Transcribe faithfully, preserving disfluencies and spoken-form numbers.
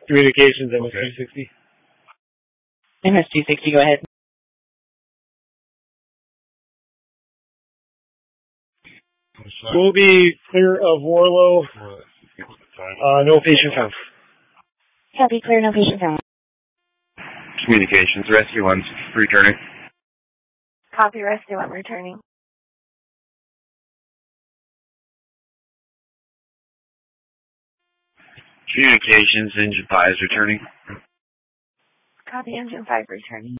Communications, M S two sixty. M S two sixty, go ahead. We'll be clear of Warlow. Uh, no patient found. Copy, clear, no patient found. Communications, Rescue one, returning. Copy, Rescue one, returning. Communications, Engine five is returning. Copy, Engine five, returning.